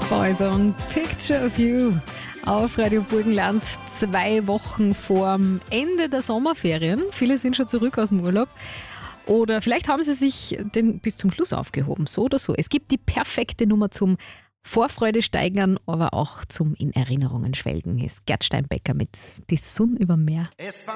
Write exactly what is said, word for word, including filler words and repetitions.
Boys und Picture of You auf Radio Burgenland, zwei Wochen vorm Ende der Sommerferien. Viele sind schon zurück aus dem Urlaub. Oder vielleicht haben sie sich den bis zum Schluss aufgehoben, so oder so. Es gibt die perfekte Nummer zum Vorfreude steigern, aber auch zum in Erinnerungen schwelgen. Ist Gerd Steinbecker mit Die Sonne über Meer. Es